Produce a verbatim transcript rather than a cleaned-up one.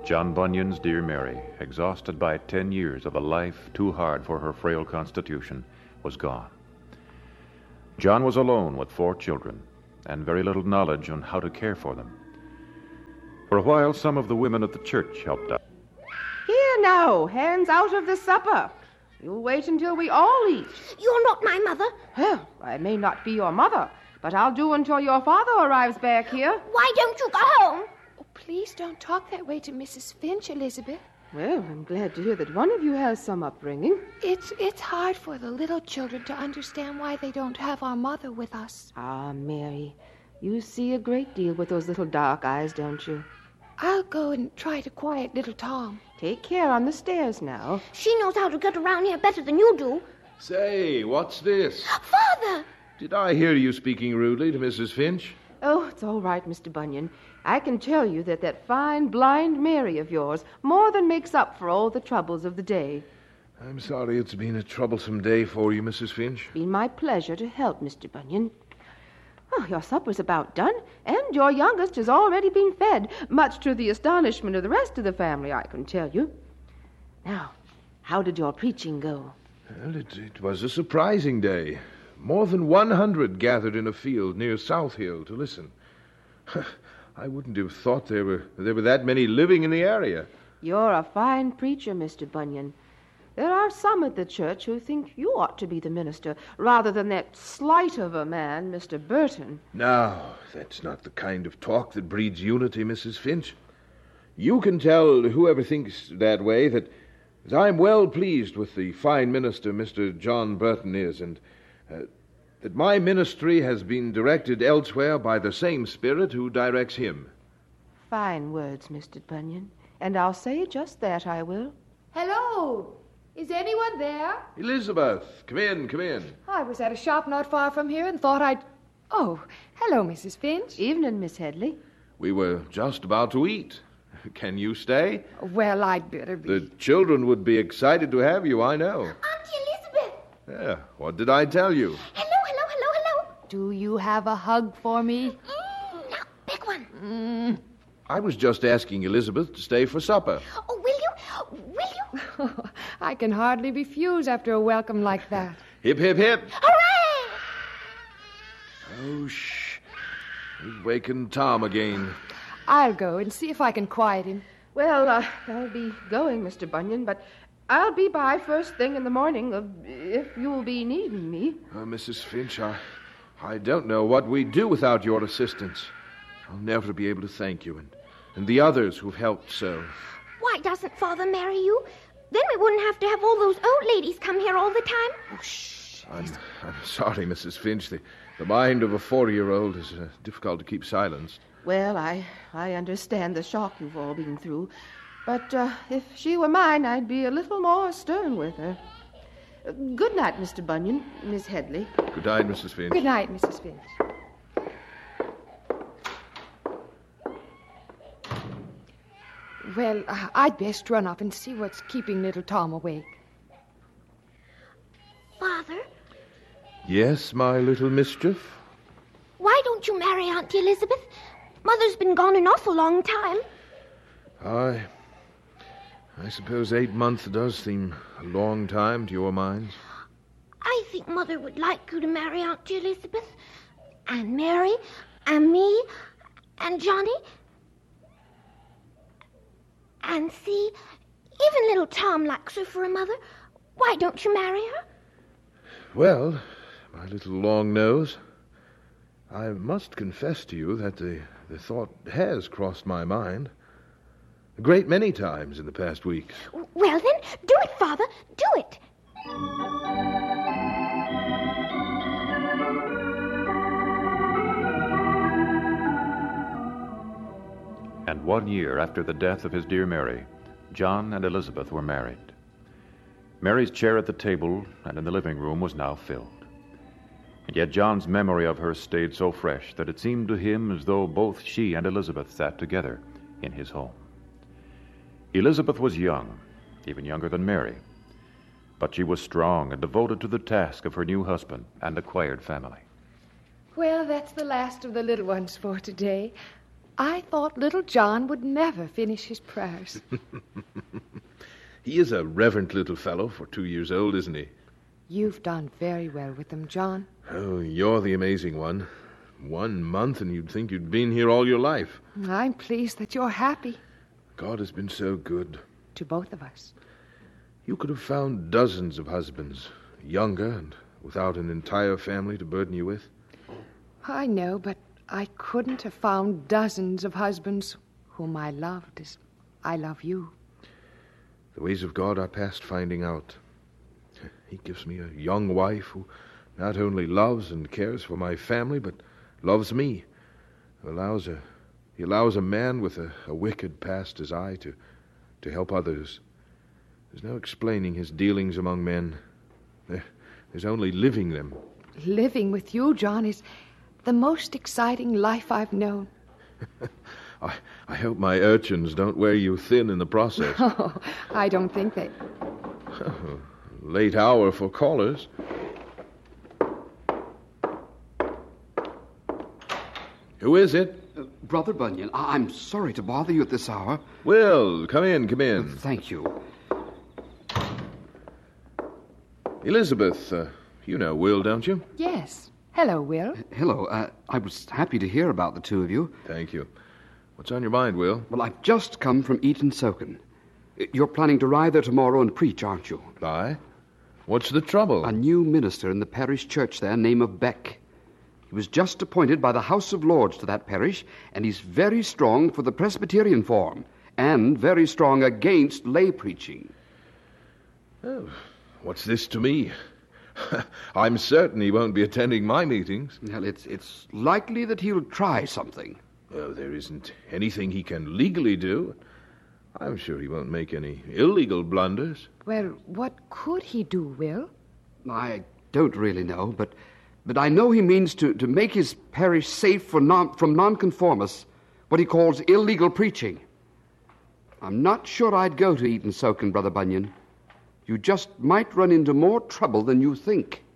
John Bunyan's dear Mary, exhausted by ten years of a life too hard for her frail constitution, was gone. John was alone with four children, and very little knowledge on how to care for them. For a while, some of the women of the church helped out. Here now, hands out of the supper. You'll wait until we all eat. You're not my mother. Well, I may not be your mother, but I'll do until your father arrives back here. Why don't you go home? Oh, please don't talk that way to Missus Finch, Elizabeth. Well, I'm glad to hear that one of you has some upbringing. It's it's hard for the little children to understand why they don't have our mother with us. Ah, Mary, you see a great deal with those little dark eyes, don't you? I'll go and try to quiet little Tom. Take care on the stairs now. She knows how to get around here better than you do. Say, what's this? Father! Did I hear you speaking rudely to Missus Finch? Oh, it's all right, Mister Bunyan. I can tell you that that fine, blind Mary of yours more than makes up for all the troubles of the day. I'm sorry it's been a troublesome day for you, Missus Finch. It's been my pleasure to help, Mister Bunyan. Oh, your supper's about done, and your youngest has already been fed, much to the astonishment of the rest of the family, I can tell you. Now, how did your preaching go? Well, it, it was a surprising day. More than one hundred gathered in a field near South Hill to listen. I wouldn't have thought there were there were that many living in the area. You're a fine preacher, Mister Bunyan. There are some at the church who think you ought to be the minister, rather than that slight of a man, Mister Burton. Now, that's not the kind of talk that breeds unity, Missus Finch. You can tell whoever thinks that way that, that I'm well pleased with the fine minister Mister John Burton is, and uh, that my ministry has been directed elsewhere by the same spirit who directs him. Fine words, Mister Bunyan, and I'll say just that, I will. Hello! Is anyone there? Elizabeth, come in, come in. I was at a shop not far from here and thought I'd... Oh, hello, Missus Finch. Evening, Miss Headley. We were just about to eat. Can you stay? Well, I'd better be. The children would be excited to have you, I know. Auntie Elizabeth! Yeah, what did I tell you? Hello, hello, hello, hello. Do you have a hug for me? Mm, now, big one. Mm. I was just asking Elizabeth to stay for supper. Oh, will you? Will you? I can hardly refuse after a welcome like that. Hip, hip, hip. Hooray! Oh, shh. We've wakened Tom again. I'll go and see if I can quiet him. Well, uh, I'll be going, Mister Bunyan, but I'll be by first thing in the morning uh, if you'll be needing me. Uh, Missus Finch, I, I don't know what we'd do without your assistance. I'll never be able to thank you and, and the others who've helped so. Why doesn't Father marry you? Then we wouldn't have to have all those old ladies come here all the time. Oh, shh. I'm, I'm sorry, Missus Finch. The, the mind of a forty-year-old is uh, difficult to keep silenced. Well, I, I understand the shock you've all been through. But uh, if she were mine, I'd be a little more stern with her. Uh, good night, Mister Bunyan, Miss Headley. Good night, Missus Finch. Good night, Missus Finch. Well, uh, I'd best run up and see what's keeping little Tom awake. Father, Yes, my little mischief? why don't you marry Auntie Elizabeth? Mother's been gone an awful long time. I... I suppose eight months does seem a long time to your minds. I think Mother would like you to marry Auntie Elizabeth, and Mary, and me, and Johnny. And see, even little Tom likes her for a mother. Why don't you marry her? Well, my little long nose, I must confess to you that the, the thought has crossed my mind a great many times in the past weeks. Well, then, do it, Father. Do it. And one year after the death of his dear Mary, John and Elizabeth were married. Mary's chair at the table and in the living room was now filled. And yet John's memory of her stayed so fresh that it seemed to him as though both she and Elizabeth sat together in his home. Elizabeth was young, even younger than Mary, but she was strong and devoted to the task of her new husband and acquired family. Well, that's the last of the little ones for today. I thought little John would never finish his prayers. He is a reverent little fellow for two years old, isn't he? You've done very well with them, John. Oh, you're the amazing one. One month and you'd think you'd been here all your life. I'm pleased that you're happy. God has been so good. To both of us. You could have found dozens of husbands, younger and without an entire family to burden you with. I know, but I couldn't have found dozens of husbands whom I loved as I love you. The ways of God are past finding out. He gives me a young wife who not only loves and cares for my family, but loves me. Who allows a, he allows a man with a, a wicked past as I to, to help others. There's no explaining his dealings among men. There, there's only living them. Living with you, John, is the most exciting life I've known. I, I hope my urchins don't wear you thin in the process. Oh, I don't think they... Late hour for callers. Who is it? Uh, Brother Bunyan, I- I'm sorry to bother you at this hour. Will, come in, come in. Thank you. Elizabeth, uh, you know Will, don't you? Yes. Hello, Will. Hello. Uh, I was happy to hear about the two of you. Thank you. What's on your mind, Will? Well, I've just come from Eton Soken. You're planning to ride there tomorrow and preach, aren't you? Aye. What's the trouble? A new minister in the parish church there, name of Beck. He was just appointed by the House of Lords to that parish, and he's very strong for the Presbyterian form, and very strong against lay preaching. Oh, what's this to me? I'm certain he won't be attending my meetings. Well, it's, it's likely that he'll try something. Oh, there isn't anything he can legally do. I'm sure he won't make any illegal blunders. Well, what could he do, Will? I don't really know, but but I know he means to, to make his parish safe for non, from nonconformists, what he calls illegal preaching. I'm not sure I'd go to Eton Soken, Brother Bunyan. You just might run into more trouble than you think.